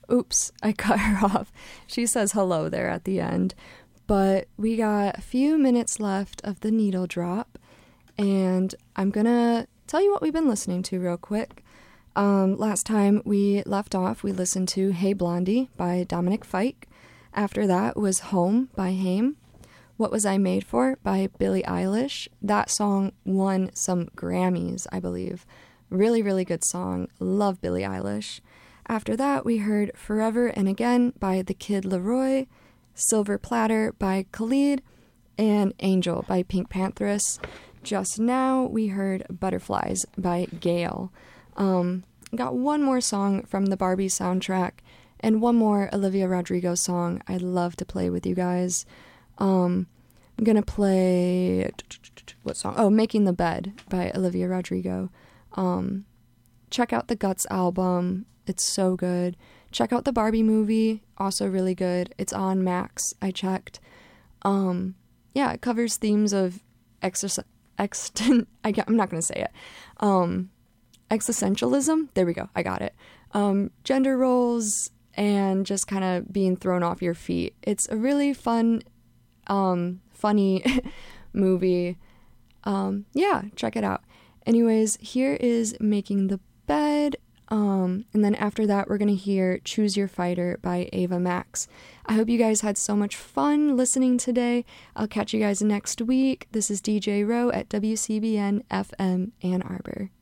Oops, I cut her off. She says hello there at the end. But we got a few minutes left of the needle drop, and I'm gonna tell you what we've been listening to real quick. Last time we left off, we listened to Hey Blondie by Dominic Fike. After that was Home by Haim. What Was I Made For by Billie Eilish. That song won some Grammys, I believe. Really, really good song. Love Billie Eilish. After that, we heard Forever and Again by The Kid Laroi, Silver Platter by Khalid, and Angel by Pink Panthers. Just now, we heard Butterflies by Gail. Got one more song from the Barbie soundtrack, and one more Olivia Rodrigo song I'd love to play with you guys. I'm gonna play, what song? Oh, Making the Bed by Olivia Rodrigo. Check out the Guts album. It's so good. Check out the Barbie movie. Also really good. It's on Max. I checked. Yeah, it covers themes of I'm not gonna say it. Existentialism. There we go. I got it. Gender roles and just kind of being thrown off your feet. It's a really fun, funny movie. Yeah, check it out. Anyways, here is Making the Bed. And then after that, we're going to hear Choose Your Fighter by Ava Max. I hope you guys had so much fun listening today. I'll catch you guys next week. This is DJ Rowe at WCBN FM Ann Arbor.